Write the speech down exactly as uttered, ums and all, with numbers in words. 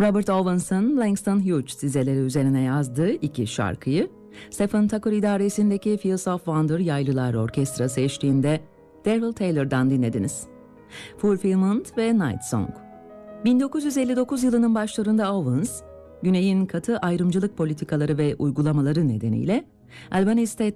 Robert Owens'ın Langston Hughes dizeleri üzerine yazdığı iki şarkıyı Stephen Tucker idaresindeki Fields of Wonder Yaylılar Orkestrası eşliğinde Daryl Taylor'dan dinlediniz. Fulfillment ve Night Song. bin dokuz yüz elli dokuz yılının başlarında Owens, Güney'in katı ayrımcılık politikaları ve uygulamaları nedeniyle Albany State